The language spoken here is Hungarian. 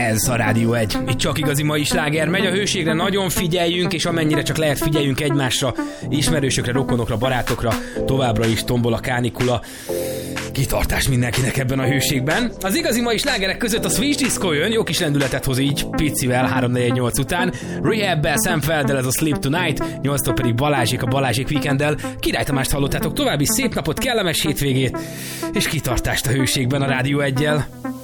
Ez a Rádió 1. Itt csak igazi mai sláger megy, a hőségre nagyon figyeljünk, és amennyire csak lehet figyeljünk egymásra, ismerősökre, rokonokra, barátokra, továbbra is tombol a kánikula. Kitartás mindenkinek ebben a hőségben. Az igazi mai slágerek között a Switch Disco jön, jó kis lendületet hoz így, picivel 3-4-8 után. Rehab-bel, Sam Felddel ez a Sleep Tonight, 8-tól pedig Balázsék a Balázsék Weekenddel. Király Tamást hallottátok, további szép napot, kellemes hétvégét, és kitartást a hőségben a Rádió 1-jel.